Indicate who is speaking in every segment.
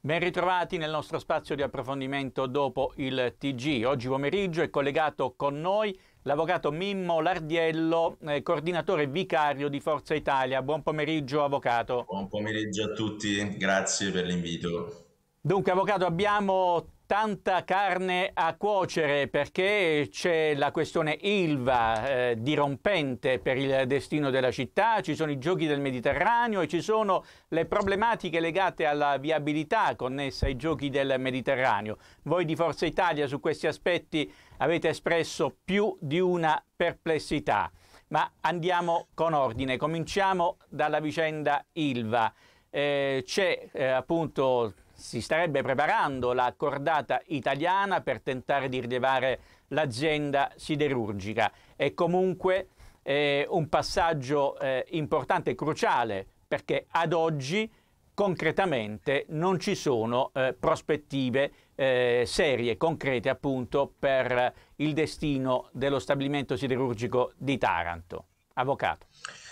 Speaker 1: Ben ritrovati nel nostro spazio di approfondimento dopo il TG. Oggi pomeriggio è collegato con noi l'avvocato Mimmo Lardiello, coordinatore vicario di Forza Italia. Buon pomeriggio, avvocato.
Speaker 2: Buon pomeriggio a tutti, grazie per l'invito.
Speaker 1: Dunque, avvocato, abbiamo tanta carne a cuocere perché c'è la questione Ilva dirompente per il destino della città, ci sono i giochi del Mediterraneo e ci sono le problematiche legate alla viabilità connessa ai giochi del Mediterraneo. Voi di Forza Italia su questi aspetti avete espresso più di una perplessità, ma andiamo con ordine. Cominciamo dalla vicenda Ilva. Appunto, si starebbe preparando la cordata italiana per tentare di rilevare l'azienda siderurgica. È comunque un passaggio importante e cruciale, perché ad oggi concretamente non ci sono prospettive serie, concrete appunto per il destino dello stabilimento siderurgico di Taranto. Avvocato.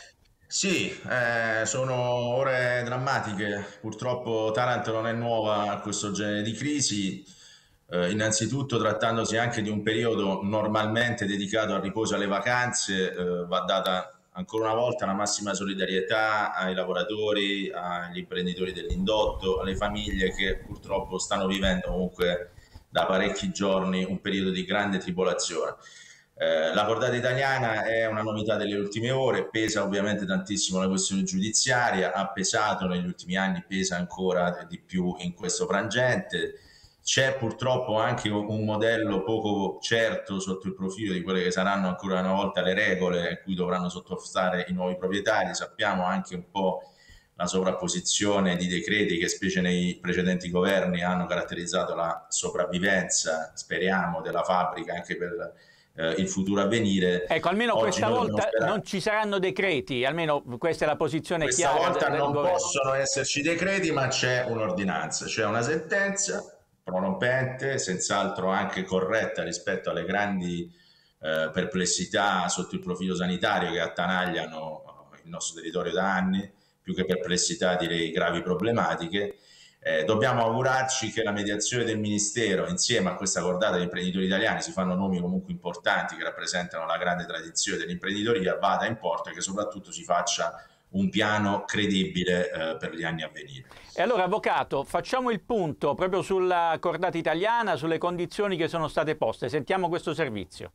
Speaker 2: Sì, sono ore drammatiche. Purtroppo Taranto non è nuova a questo genere di crisi. Innanzitutto, trattandosi anche di un periodo normalmente dedicato al riposo e alle vacanze, va data ancora una volta la massima solidarietà ai lavoratori, agli imprenditori dell'indotto, alle famiglie che purtroppo stanno vivendo comunque da parecchi giorni un periodo di grande tribolazione. La cordata italiana è una novità delle ultime ore, pesa ovviamente tantissimo la questione giudiziaria, ha pesato negli ultimi anni, pesa ancora di più in questo frangente. C'è purtroppo anche un modello poco certo sotto il profilo di quelle che saranno ancora una volta le regole a cui dovranno sottostare i nuovi proprietari. Sappiamo anche un po' la sovrapposizione di decreti che specie nei precedenti governi hanno caratterizzato la sopravvivenza, speriamo, della fabbrica anche per il futuro a venire.
Speaker 1: Ecco, almeno
Speaker 2: Oggi
Speaker 1: questa
Speaker 2: noi dobbiamo
Speaker 1: volta non
Speaker 2: sperare.
Speaker 1: ci saranno decreti, almeno questa è la posizione
Speaker 2: Questa
Speaker 1: chiara
Speaker 2: volta
Speaker 1: del
Speaker 2: non
Speaker 1: governo.
Speaker 2: possono esserci decreti, ma c'è un'ordinanza, c'è una sentenza prorompente, senz'altro anche corretta rispetto alle grandi perplessità sotto il profilo sanitario che attanagliano il nostro territorio da anni, più che perplessità direi gravi problematiche. Dobbiamo augurarci che la mediazione del Ministero, insieme a questa cordata di imprenditori italiani, si fanno nomi comunque importanti che rappresentano la grande tradizione dell'imprenditoria, vada in porto e che soprattutto si faccia un piano credibile per gli anni a venire.
Speaker 1: E allora, avvocato, facciamo il punto proprio sulla cordata italiana, sulle condizioni che sono state poste. Sentiamo questo servizio.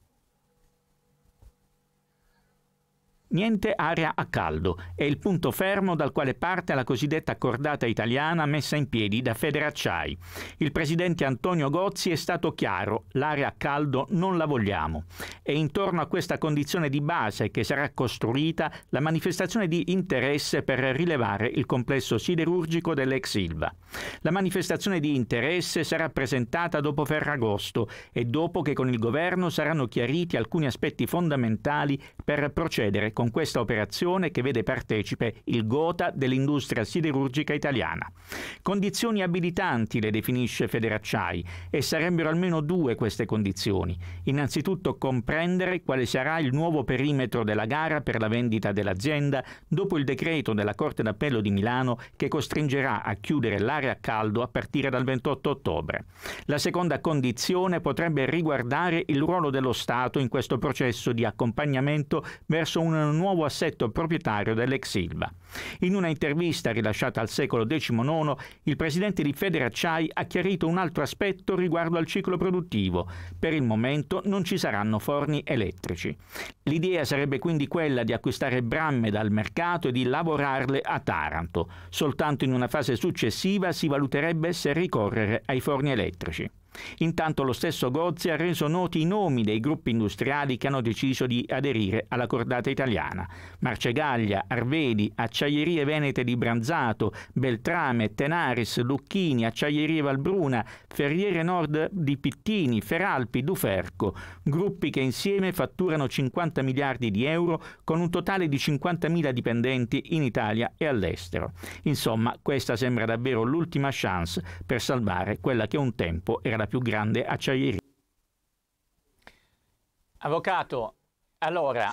Speaker 1: Niente area a caldo, è il punto fermo dal quale parte la cosiddetta cordata italiana messa in piedi da Federacciai. Il presidente Antonio Gozzi è stato chiaro, l'area a caldo non la vogliamo. È intorno a questa condizione di base che sarà costruita la manifestazione di interesse per rilevare il complesso siderurgico dell'ex Ilva. La manifestazione di interesse sarà presentata dopo Ferragosto e dopo che con il governo saranno chiariti alcuni aspetti fondamentali per procedere con questa operazione che vede partecipe il Gotha dell'industria siderurgica italiana. Condizioni abilitanti le definisce Federacciai e sarebbero almeno due queste condizioni. Innanzitutto comprendere quale sarà il nuovo perimetro della gara per la vendita dell'azienda dopo il decreto della Corte d'Appello di Milano che costringerà a chiudere l'area a caldo a partire dal 28 ottobre. La seconda condizione potrebbe riguardare il ruolo dello Stato in questo processo di accompagnamento verso un nuovo assetto proprietario dell'ex Ilva. In una intervista rilasciata al Secolo XIX, il presidente di Federacciai ha chiarito un altro aspetto riguardo al ciclo produttivo. Per il momento non ci saranno forni elettrici. L'idea sarebbe quindi quella di acquistare bramme dal mercato e di lavorarle a Taranto. Soltanto in una fase successiva si valuterebbe se ricorrere ai forni elettrici. Intanto lo stesso Gozzi ha reso noti i nomi dei gruppi industriali che hanno deciso di aderire alla cordata italiana: Marcegaglia, Arvedi, Acciaierie Venete di Branzato, Beltrame, Tenaris, Lucchini, Acciaierie Valbruna, Ferriere Nord di Pittini, Feralpi, Duferco, gruppi che insieme fatturano 50 miliardi di euro con un totale di 50.000 dipendenti in Italia e all'estero. Insomma, questa sembra davvero l'ultima chance per salvare quella che un tempo era la più grande acciaieria. Avvocato, allora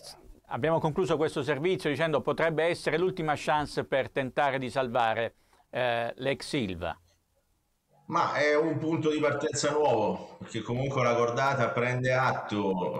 Speaker 1: abbiamo concluso questo servizio dicendo potrebbe essere l'ultima chance per tentare di salvare l'ex Ilva?
Speaker 2: Ma è un punto di partenza nuovo, perché comunque la cordata prende atto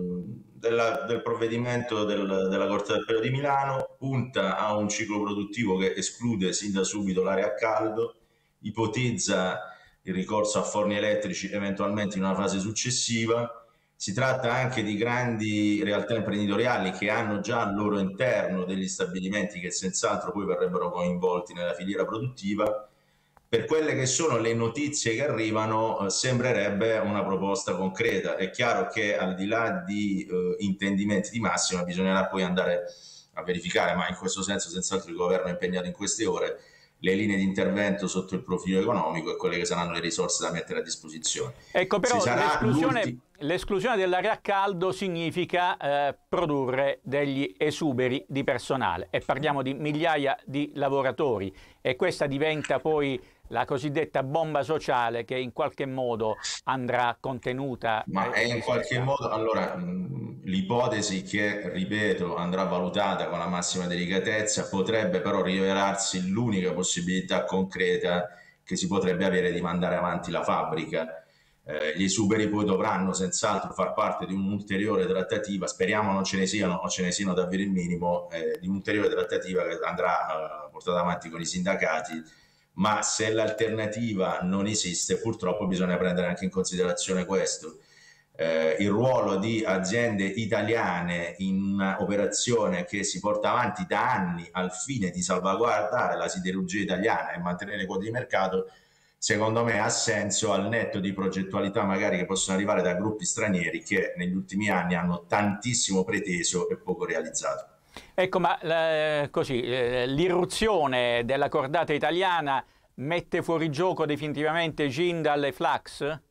Speaker 2: del provvedimento della Corte d'Appello di Milano, punta a un ciclo produttivo che esclude sin da subito l'area a caldo, ipotizza il ricorso a forni elettrici eventualmente in una fase successiva. Si tratta anche di grandi realtà imprenditoriali che hanno già al loro interno degli stabilimenti che senz'altro poi verrebbero coinvolti nella filiera produttiva. Per quelle che sono le notizie che arrivano, sembrerebbe una proposta concreta. È chiaro che al di là di intendimenti di massima bisognerà poi andare a verificare, ma in questo senso senz'altro il governo è impegnato in queste ore, le linee di intervento sotto il profilo economico e quelle che saranno le risorse da mettere a disposizione.
Speaker 1: Ecco,
Speaker 2: Se
Speaker 1: però
Speaker 2: sarà l'ultimo...
Speaker 1: l'esclusione dell'area a caldo significa produrre degli esuberi di personale e parliamo di migliaia di lavoratori e questa diventa poi la cosiddetta bomba sociale che in qualche modo andrà contenuta
Speaker 2: Ma è
Speaker 1: e
Speaker 2: in qualche
Speaker 1: dismessa.
Speaker 2: modo, allora, l'ipotesi che, ripeto, andrà valutata con la massima delicatezza, potrebbe però rivelarsi l'unica possibilità concreta che si potrebbe avere di mandare avanti la fabbrica. Gli esuberi poi dovranno senz'altro far parte di un'ulteriore trattativa, speriamo non ce ne siano o ce ne siano davvero il minimo, di un'ulteriore trattativa che andrà portata avanti con i sindacati, ma se l'alternativa non esiste, purtroppo bisogna prendere anche in considerazione questo. Il ruolo di aziende italiane in un'operazione che si porta avanti da anni al fine di salvaguardare la siderurgia italiana e mantenere quote di mercato, secondo me ha senso al netto di progettualità magari che possono arrivare da gruppi stranieri che negli ultimi anni hanno tantissimo preteso e poco realizzato.
Speaker 1: Ecco, ma così, l'irruzione della cordata italiana mette fuori gioco definitivamente Jindal e Flax?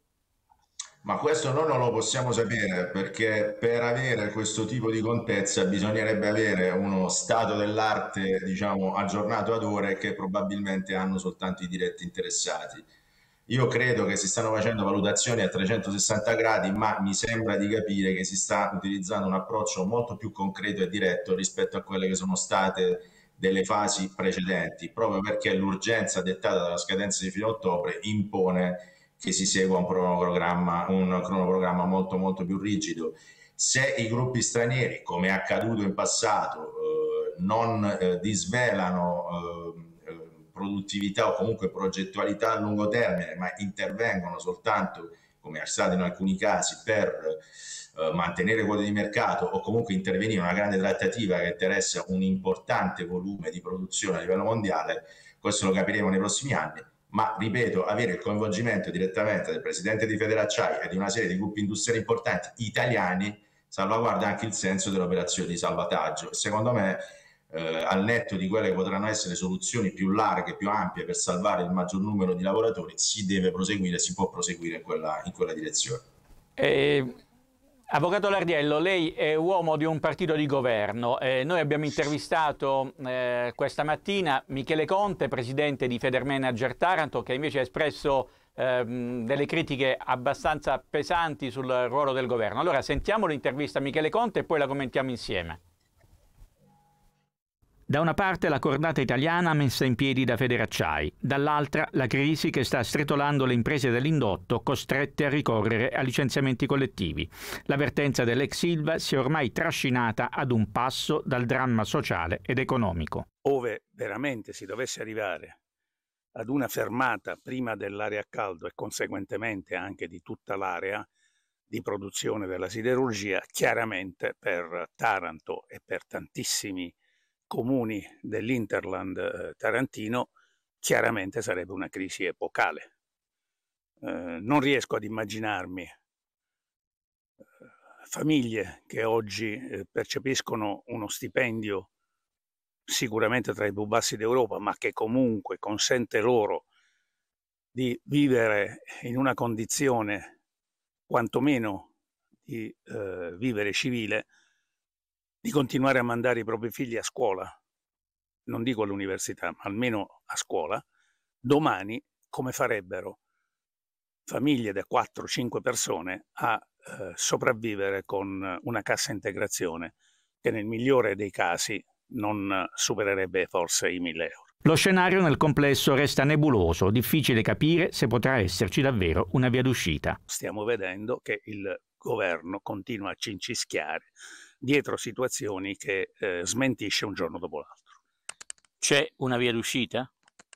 Speaker 2: Ma questo noi non lo possiamo sapere perché per avere questo tipo di contezza bisognerebbe avere uno stato dell'arte, diciamo, aggiornato ad ore che probabilmente hanno soltanto i diretti interessati. Io credo che si stanno facendo valutazioni a 360 gradi, ma mi sembra di capire che si sta utilizzando un approccio molto più concreto e diretto rispetto a quelle che sono state delle fasi precedenti, proprio perché l'urgenza dettata dalla scadenza di fine ottobre impone che si segua un cronoprogramma molto molto più rigido. Se i gruppi stranieri, come è accaduto in passato, non disvelano produttività o comunque progettualità a lungo termine, ma intervengono soltanto, come è stato in alcuni casi, per mantenere quote di mercato o comunque intervenire in una grande trattativa che interessa un importante volume di produzione a livello mondiale, questo lo capiremo nei prossimi anni. Ma ripeto, avere il coinvolgimento direttamente del presidente di Federacciai e di una serie di gruppi industriali importanti italiani salvaguarda anche il senso dell'operazione di salvataggio. Secondo me, al netto di quelle che potranno essere soluzioni più larghe, più ampie per salvare il maggior numero di lavoratori, si deve proseguire, si può proseguire in quella direzione.
Speaker 1: Eh, Avvocato Lardiello, lei è uomo di un partito di governo. Noi abbiamo intervistato questa mattina Michele Conte, presidente di Federmanager Taranto, che invece ha espresso delle critiche abbastanza pesanti sul ruolo del governo. Allora sentiamo l'intervista a Michele Conte e poi la commentiamo insieme. Da una parte la cordata italiana messa in piedi da Federacciai, dall'altra la crisi che sta stritolando le imprese dell'indotto costrette a ricorrere a licenziamenti collettivi. La vertenza dell'ex Ilva si è ormai trascinata ad un passo dal dramma sociale ed economico.
Speaker 3: Ove veramente si dovesse arrivare ad una fermata prima dell'area a caldo e conseguentemente anche di tutta l'area di produzione della siderurgia, chiaramente per Taranto e per tantissimi comuni dell'Interland tarantino, chiaramente sarebbe una crisi epocale. Non riesco ad immaginarmi famiglie che oggi percepiscono uno stipendio sicuramente tra i più bassi d'Europa, ma che comunque consente loro di vivere in una condizione quantomeno di vivere civile, di continuare a mandare i propri figli a scuola, non dico all'università, ma almeno a scuola, domani come farebbero famiglie da 4-5 persone a sopravvivere con una cassa integrazione che nel migliore dei casi non supererebbe forse i 1.000 euro.
Speaker 1: Lo scenario nel complesso resta nebuloso, difficile capire se potrà esserci davvero una via d'uscita.
Speaker 3: Stiamo vedendo che il governo continua a cincischiare dietro situazioni che smentisce un giorno dopo l'altro.
Speaker 1: C'è una via d'uscita?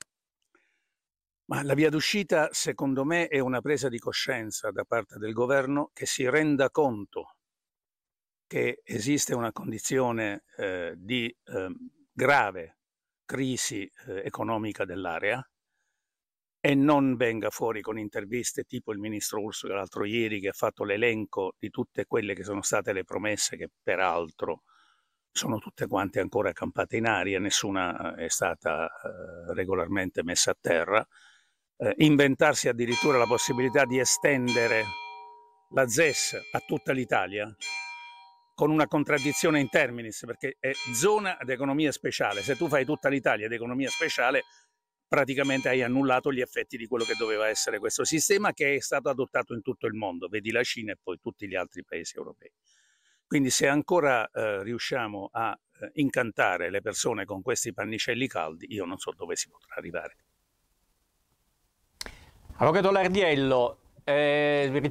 Speaker 3: Ma la via d'uscita, secondo me, è una presa di coscienza da parte del governo che si renda conto che esiste una condizione di grave crisi economica dell'area e non venga fuori con interviste tipo il ministro Ursula l'altro ieri, che ha fatto l'elenco di tutte quelle che sono state le promesse, che peraltro sono tutte quante ancora campate in aria, nessuna è stata regolarmente messa a terra. Inventarsi addirittura la possibilità di estendere la ZES a tutta l'Italia, con una contraddizione in terminis, perché è zona ad economia speciale. Se tu fai tutta l'Italia ad economia speciale, praticamente hai annullato gli effetti di quello che doveva essere questo sistema, che è stato adottato in tutto il mondo, vedi la Cina e poi tutti gli altri paesi europei. Quindi se ancora riusciamo a incantare le persone con questi pannicelli caldi, io non so dove si potrà arrivare.
Speaker 1: Avvocato Lardiello,